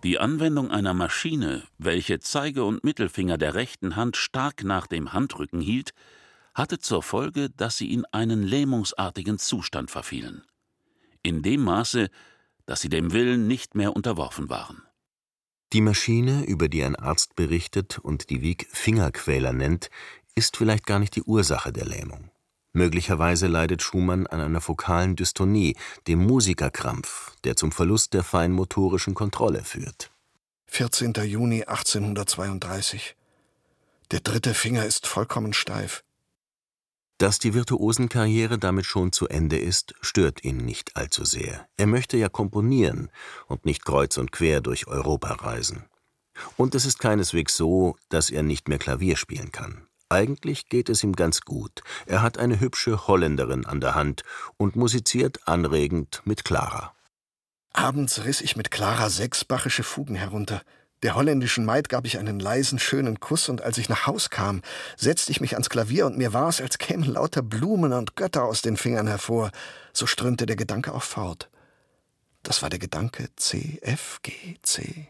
Die Anwendung einer Maschine, welche Zeige- und Mittelfinger der rechten Hand stark nach dem Handrücken hielt, hatte zur Folge, dass sie in einen lähmungsartigen Zustand verfielen. In dem Maße, dass sie dem Willen nicht mehr unterworfen waren. Die Maschine, über die ein Arzt berichtet und die Wieck Fingerquäler nennt, ist vielleicht gar nicht die Ursache der Lähmung. Möglicherweise leidet Schumann an einer fokalen Dystonie, dem Musikerkrampf, der zum Verlust der feinmotorischen Kontrolle führt. 14. Juni 1832. Der dritte Finger ist vollkommen steif. Dass die Virtuosenkarriere damit schon zu Ende ist, stört ihn nicht allzu sehr. Er möchte ja komponieren und nicht kreuz und quer durch Europa reisen. Und es ist keineswegs so, dass er nicht mehr Klavier spielen kann. Eigentlich geht es ihm ganz gut. Er hat eine hübsche Holländerin an der Hand und musiziert anregend mit Clara. Abends riss ich mit Clara 6 bachische Fugen herunter. Der holländischen Maid gab ich einen leisen, schönen Kuss, und als ich nach Haus kam, setzte ich mich ans Klavier, und mir war es, als kämen lauter Blumen und Götter aus den Fingern hervor. So strömte der Gedanke auch fort. Das war der Gedanke C, F, G, C.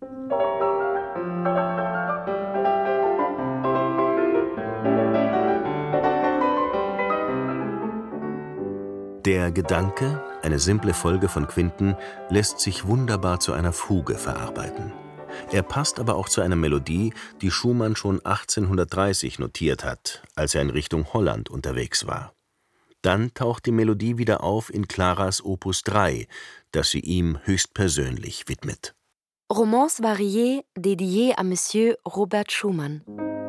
Der Gedanke, eine simple Folge von Quinten, lässt sich wunderbar zu einer Fuge verarbeiten. Er passt aber auch zu einer Melodie, die Schumann schon 1830 notiert hat, als er in Richtung Holland unterwegs war. Dann taucht die Melodie wieder auf in Claras Opus 3, das sie ihm höchstpersönlich widmet. Romance variée dédiée à Monsieur Robert Schumann.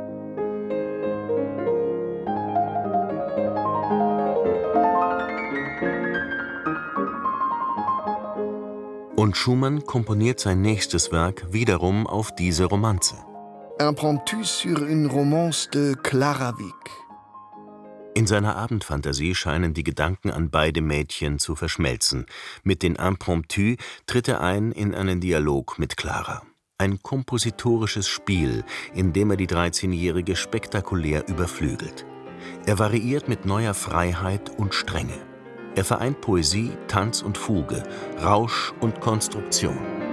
Und Schumann komponiert sein nächstes Werk wiederum auf diese Romanze. Impromptu sur une romance de Clara Wieck. In seiner Abendfantasie scheinen die Gedanken an beide Mädchen zu verschmelzen. Mit den Impromptus tritt er ein in einen Dialog mit Clara. Ein kompositorisches Spiel, in dem er die 13-Jährige spektakulär überflügelt. Er variiert mit neuer Freiheit und Strenge. Er vereint Poesie, Tanz und Fuge, Rausch und Konstruktion.